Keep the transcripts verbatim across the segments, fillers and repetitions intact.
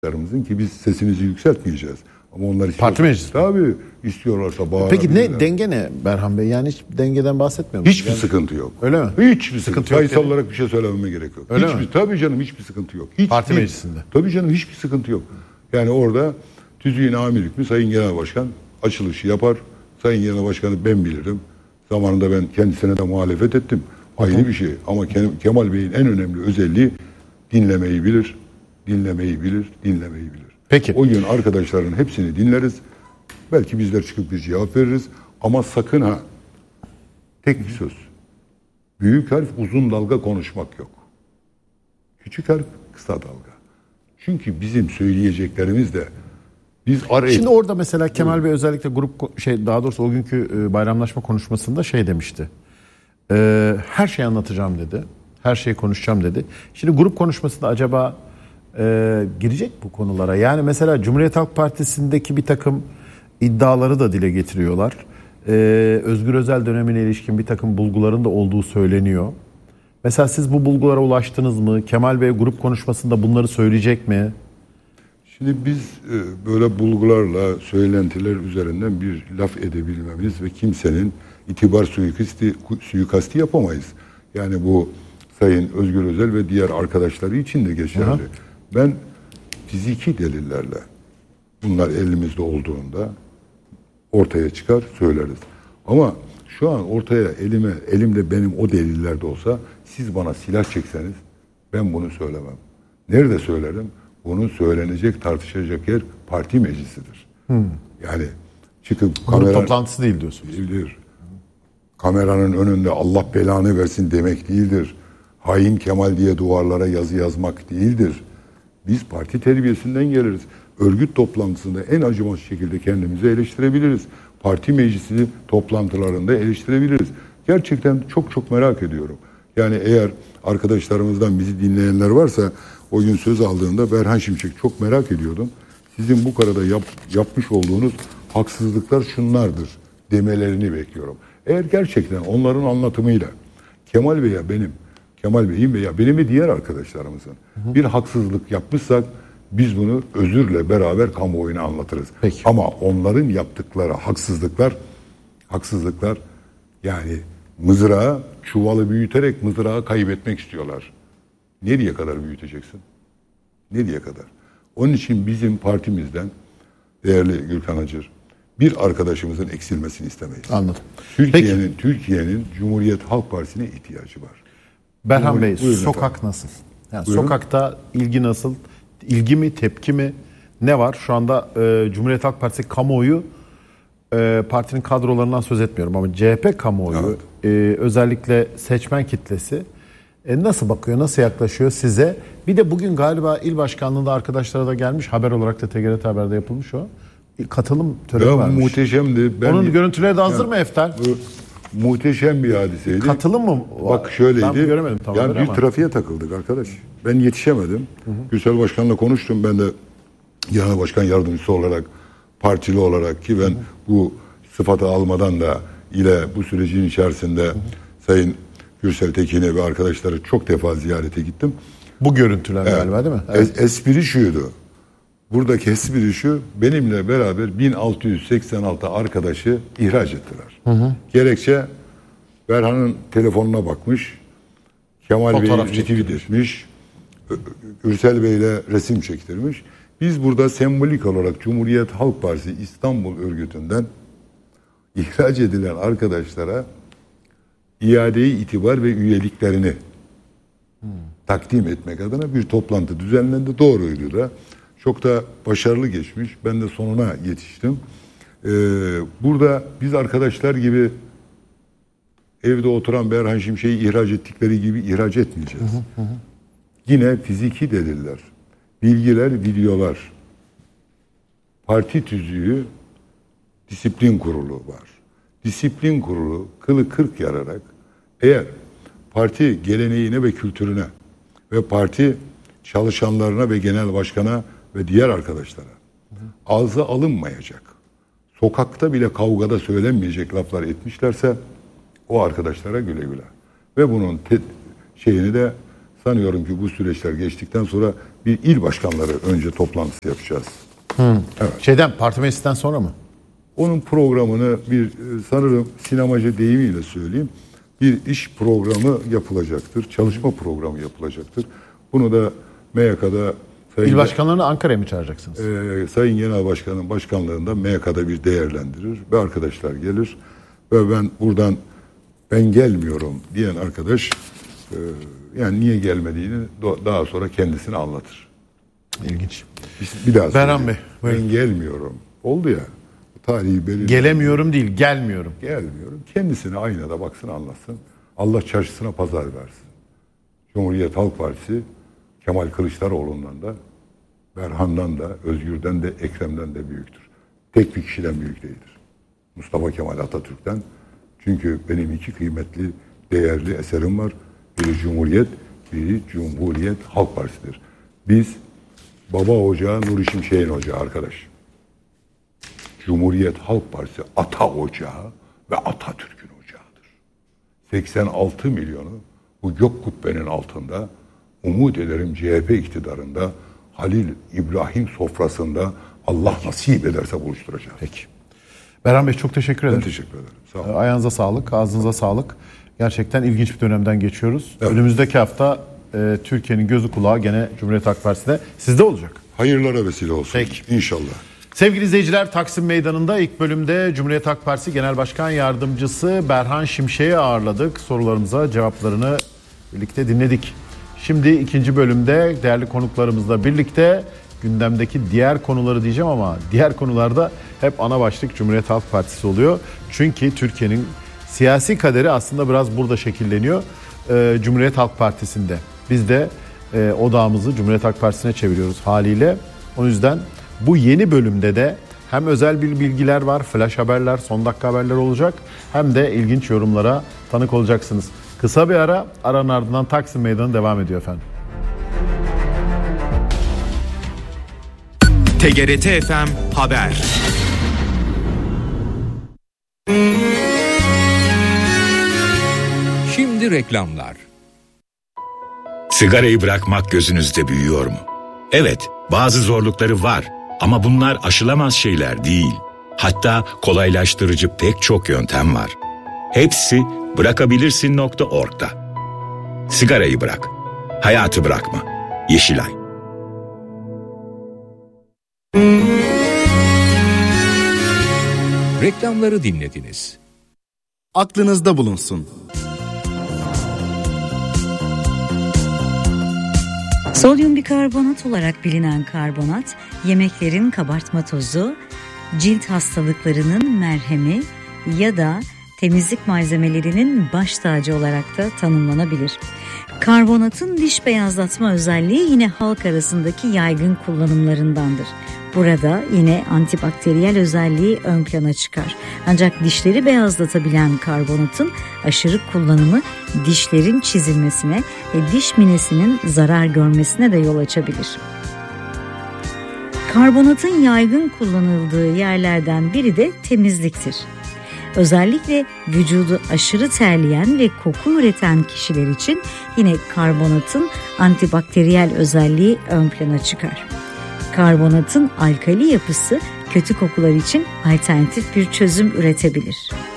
ki biz sesimizi yükseltmeyeceğiz. Ama onlar istiyor. Parti meclisi. Tabii istiyorlarsa bağırabilirler. Peki ne denge ne Berhan Bey? Yani hiç dengeden bahsetmiyor musunuz? Hiçbir yani... sıkıntı yok. Öyle mi? Hiçbir sıkıntı, sıkıntı yok. yok. Sayısal olarak bir şey söylememe gerek yok. Öyle hiçbir, mi? Tabii canım hiçbir sıkıntı yok. Hiç, Parti hiç, meclisinde. Tabii canım hiçbir sıkıntı yok. Yani orada tüzüğün amir hükmü Sayın Genel Başkan açılışı yapar. Sayın Genel Başkanı ben bilirim. Zamanında ben kendisine de muhalefet ettim. Ayrı Hı-hı. bir şey. Ama Kemal Bey'in en önemli özelliği dinlemeyi bilir. Dinlemeyi bilir. Dinlemeyi bilir. Peki. O gün arkadaşların hepsini dinleriz. Belki bizler çıkıp bir cevap veririz. Ama sakın ha tek bir söz. Büyük harf uzun dalga konuşmak yok. Küçük harf kısa dalga. Çünkü bizim söyleyeceklerimiz de biz arayıp... Şimdi orada mesela Kemal evet. Bey özellikle grup şey daha doğrusu o günkü bayramlaşma konuşmasında şey demişti. Ee, her şeyi anlatacağım dedi. Her şeyi konuşacağım dedi. Şimdi grup konuşmasında acaba e, girecek bu konulara? Yani mesela Cumhuriyet Halk Partisi'ndeki bir takım iddiaları da dile getiriyorlar. Ee, Özgür Özel dönemine ilişkin bir takım bulguların da olduğu söyleniyor. Mesela siz bu bulgulara ulaştınız mı? Kemal Bey grup konuşmasında bunları söyleyecek mi? Şimdi biz e, böyle bulgularla, söylentiler üzerinden bir laf edebilmemiz ve kimsenin itibar suikasti, suikasti yapamayız. Yani bu Sayın Özgür Özel ve diğer arkadaşları için de geçerli. Aha. Ben fiziki delillerle bunlar elimizde olduğunda ortaya çıkar söyleriz. Ama şu an ortaya elime elimde benim o deliller de olsa siz bana silah çekseniz ben bunu söylemem. Nerede söylerim? Bunu söylenecek, tartışacak yer parti meclisidir. Hmm. Yani çıkıp kamera toplantısı değil diyorsunuz. Değildir. Kameranın önünde Allah belanı versin demek değildir. Hain Kemal diye duvarlara yazı yazmak değildir. Biz parti terbiyesinden geliriz. Örgüt toplantısında en acımasız şekilde kendimizi eleştirebiliriz. Parti meclisi toplantılarında eleştirebiliriz. Gerçekten çok çok merak ediyorum. Yani eğer arkadaşlarımızdan bizi dinleyenler varsa o gün söz aldığında Berhan Şimşek çok merak ediyordum. Sizin bu karada yap, yapmış olduğunuz haksızlıklar şunlardır demelerini bekliyorum. Eğer gerçekten onların anlatımıyla Kemal veya benim, Kemal Bey'in veya benim ve diğer arkadaşlarımızın hı hı. bir haksızlık yapmışsak biz bunu özürle beraber kamuoyuna anlatırız. Peki. Ama onların yaptıkları haksızlıklar, haksızlıklar yani mızrağı, çuvalı büyüterek mızrağı kaybetmek istiyorlar. Nereye kadar büyüteceksin? Nereye kadar? Onun için bizim partimizden değerli Gürkan Hacır bir arkadaşımızın eksilmesini istemeyiz. Anladım. Türkiye'nin Türkiye'nin Cumhuriyet Halk Partisi'ne ihtiyacı var. Berhan Bey, sokak efendim. Nasıl? Yani sokakta ilgi nasıl? İlgi mi, tepki mi? Ne var? Şu anda e, Cumhuriyet Halk Partisi kamuoyu e, partinin kadrolarından söz etmiyorum ama C H P kamuoyu evet. e, özellikle seçmen kitlesi e, nasıl bakıyor, nasıl yaklaşıyor size? Bir de bugün galiba il başkanlığında arkadaşlara da gelmiş, haber olarak da T G R T Haber'de yapılmış o. Katılım töreni ya, varmış. Muhteşemdi. Ben, onun görüntüleri de hazır yani, mı Eftel? Muhteşem bir hadiseydi. Katılım mı? Bak şöyleydi. Ben göremedim tam ya bir ama. trafiğe takıldık arkadaş. Ben yetişemedim. Hı hı. Gürsel Başkan'la konuştum. Ben de Genel Başkan Yardımcısı olarak, partili olarak ki ben hı hı. bu sıfatı almadan da ile bu sürecin içerisinde hı hı. Sayın Gürsel Tekin'e ve arkadaşları çok defa ziyarete gittim. Bu görüntüler evet. galiba değil mi? Evet. Es- espri şuydu. Buradaki espri şu, benimle beraber bin altı yüz seksen altı arkadaşı ihraç ettiler. Hı hı. Gerekçe Berhan'ın telefonuna bakmış, Kemal Bey'i retweet etmiş, Gürsel Bey'le resim çektirmiş. Biz burada sembolik olarak Cumhuriyet Halk Partisi İstanbul örgütünden ihraç edilen arkadaşlara iade-i itibar ve üyeliklerini hmm. takdim etmek adına bir toplantı düzenlendi. Doğruydu da. Çok da başarılı geçmiş. Ben de sonuna yetiştim. Ee, burada biz arkadaşlar gibi evde oturan Berhan Şimşek'i ihraç ettikleri gibi ihraç etmeyeceğiz. Hı hı hı. Yine fiziki deliller, bilgiler, videolar, parti tüzüğü, disiplin kurulu var. Disiplin kurulu kılı kırk yararak eğer parti geleneğine ve kültürüne ve parti çalışanlarına ve genel başkana ve diğer arkadaşlara hı hı. ağza alınmayacak, sokakta bile kavgada söylenmeyecek laflar etmişlerse o arkadaşlara güle güle. Ve bunun te- şeyini de sanıyorum ki bu süreçler geçtikten sonra bir il başkanları önce toplantısı yapacağız. Hı. Evet. Şeyden, parti meclisinden sonra mı? Onun programını bir sanırım sinemacı deyimiyle söyleyeyim. Bir iş programı yapılacaktır. Çalışma programı yapılacaktır. Bunu da M Y K'da İl başkanlarını Ankara'ya mı çağıracaksınız? E, Sayın Genel Başkan'ın başkanlığında M Y K'da bir değerlendirir ve arkadaşlar gelir ve ben buradan ben gelmiyorum diyen arkadaş e, yani niye gelmediğini daha sonra kendisine anlatır. İlginç. Bir daha Berhan Bey, ben gelmiyorum. Oldu ya. Tarihi belirli. Gelemiyorum değil, gelmiyorum. Gelmiyorum. Kendisine aynada baksın, anlatsın. Allah çarşısına pazar versin. Cumhuriyet Halk Partisi Kemal Kılıçdaroğlu'ndan da, Berhan'dan da, Özgür'den de, Ekrem'den de büyüktür. Tek bir kişiden büyük değildir. Mustafa Kemal Atatürk'ten. Çünkü benim iki kıymetli, değerli eserim var. Biri Cumhuriyet, biri Cumhuriyet Halk Partisi'dir. Biz baba ocağı Nuri Şimşek'in ocağı arkadaş. Cumhuriyet Halk Partisi ata ocağı ve Atatürk'ün ocağıdır. seksen altı milyonu bu gök kubbenin altında, umut ederim C H P iktidarında, Halil İbrahim sofrasında Allah nasip ederse buluşturacağız. Peki. Berhan Bey çok teşekkür ederim. Ben teşekkür ederim. Sağ olun. Ayağınıza sağlık, ağzınıza sağlık. Gerçekten ilginç bir dönemden geçiyoruz. Evet. Önümüzdeki hafta e, Türkiye'nin gözü kulağı gene Cumhuriyet Halk Partisi'de sizde olacak. Hayırlara vesile olsun. Peki. İnşallah. Sevgili izleyiciler, Taksim Meydanı'nda ilk bölümde Cumhuriyet Halk Partisi Genel Başkan Yardımcısı Berhan Şimşek'i ağırladık. Sorularımıza cevaplarını birlikte dinledik. Şimdi ikinci bölümde değerli konuklarımızla birlikte gündemdeki diğer konuları diyeceğim ama diğer konularda hep ana başlık Cumhuriyet Halk Partisi oluyor. Çünkü Türkiye'nin siyasi kaderi aslında biraz burada şekilleniyor. Ee, Cumhuriyet Halk Partisi'nde. Biz de e, odağımızı Cumhuriyet Halk Partisi'ne çeviriyoruz haliyle. O yüzden bu yeni bölümde de hem özel bir bilgiler var, flash haberler, son dakika haberler olacak. Hem de ilginç yorumlara tanık olacaksınız. Kısa bir ara, aranın ardından Taksim Meydanı devam ediyor efendim. T G R T F M Haber. Şimdi reklamlar. Sigarayı bırakmak gözünüzde büyüyor mu? Evet, bazı zorlukları var ama bunlar aşılamaz şeyler değil. Hatta kolaylaştırıcı pek çok yöntem var. Hepsi bırakabilirsin nokta org'da. Sigarayı bırak, hayatı bırakma. Yeşilay. Reklamları dinlediniz. Aklınızda bulunsun. Sodyum bikarbonat olarak bilinen karbonat, yemeklerin kabartma tozu, cilt hastalıklarının merhemi ya da temizlik malzemelerinin baş tacı olarak da tanımlanabilir. Karbonatın diş beyazlatma özelliği yine halk arasındaki yaygın kullanımlarındandır. Burada yine antibakteriyel özelliği ön plana çıkar. Ancak dişleri beyazlatabilen karbonatın aşırı kullanımı dişlerin çizilmesine ve diş minesinin zarar görmesine de yol açabilir. Karbonatın yaygın kullanıldığı yerlerden biri de temizliktir. Özellikle vücudu aşırı terleyen ve koku üreten kişiler için yine karbonatın antibakteriyel özelliği ön plana çıkar. Karbonatın alkali yapısı kötü kokular için alternatif bir çözüm üretebilir.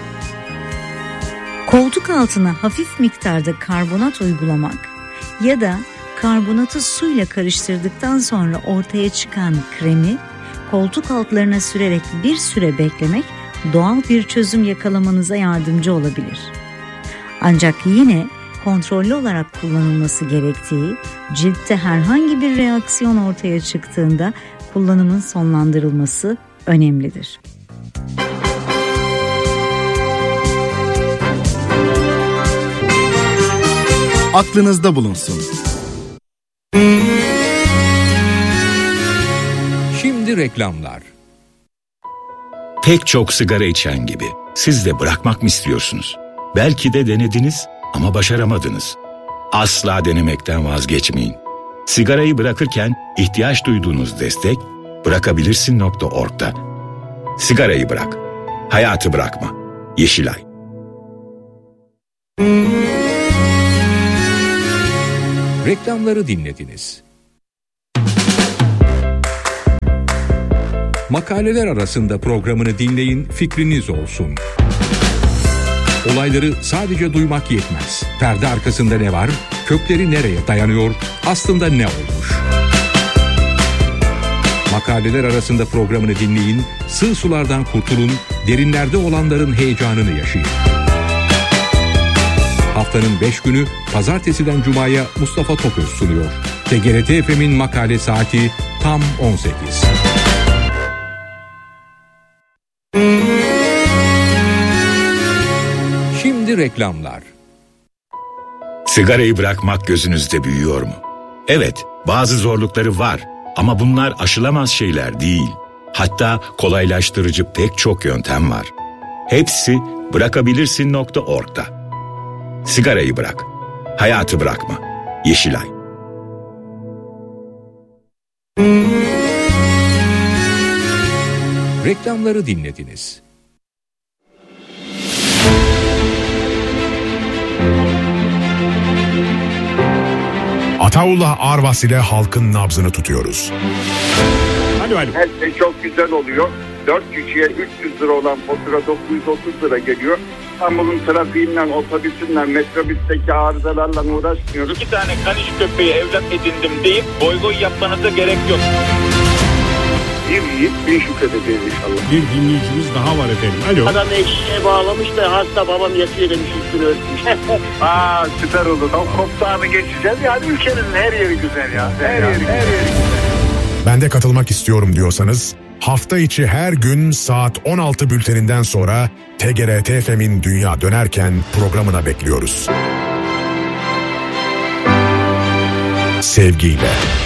Koltuk altına hafif miktarda karbonat uygulamak ya da karbonatı suyla karıştırdıktan sonra ortaya çıkan kremi koltuk altlarına sürerek bir süre beklemek doğal bir çözüm yakalamanıza yardımcı olabilir. Ancak yine kontrollü olarak kullanılması gerektiği, ciltte herhangi bir reaksiyon ortaya çıktığında kullanımın sonlandırılması önemlidir. Aklınızda bulunsun. Şimdi reklamlar. Pek çok sigara içen gibi siz de bırakmak mı istiyorsunuz? Belki de denediniz ama başaramadınız. Asla denemekten vazgeçmeyin. Sigarayı bırakırken ihtiyaç duyduğunuz destek bırakabilirsin nokta org'da. Sigarayı bırak, hayatı bırakma. Yeşilay. Reklamları dinlediniz. Makaleler arasında programını dinleyin, fikriniz olsun. Olayları sadece duymak yetmez. Perde arkasında ne var? Kökleri nereye dayanıyor? Aslında ne olmuş? Makaleler arasında programını dinleyin, sığ sulardan kurtulun, derinlerde olanların heyecanını yaşayın. Haftanın beş günü pazartesiden cumaya Mustafa Topöz sunuyor. T G R T F M'in makale saati tam on sekiz. Şimdi reklamlar. Sigarayı bırakmak gözünüzde büyüyor mu? Evet, bazı zorlukları var ama bunlar aşılamaz şeyler değil. Hatta kolaylaştırıcı pek çok yöntem var. Hepsi bırakabilirsin nokta org'da. Sigarayı bırak, hayatı bırakma. Yeşilay. Reklamları dinlediniz. Ataullah Arvas ile halkın nabzını tutuyoruz. Alo alo. Her şey çok güzel oluyor. dört kişiye üç yüz lira olan fatura dokuz yüz otuz lira geliyor. İstanbul'un trafiğinden, otobüsünden, metrobüsteki arızalarla uğraşmıyoruz. İki tane kaniş köpeği evlat edindim deyip boy boy yapmanıza gerek yok. Bir yiyip bir şükredeceğiz inşallah. Bir dinleyicimiz daha var efendim. Alo. Adam eşeğe bağlamış da hasta babam yatıyor demiş üstünü örtmüş. Aa süper oldu. Tam koptağını geçeceğiz. Yani ülkenin her yeri güzel ya. Her yeri, her yeri güzel. Ben de katılmak istiyorum diyorsanız hafta içi her gün saat on altı bülteninden sonra T G R T F M'in Dünya Dönerken programına bekliyoruz. Sevgiyle.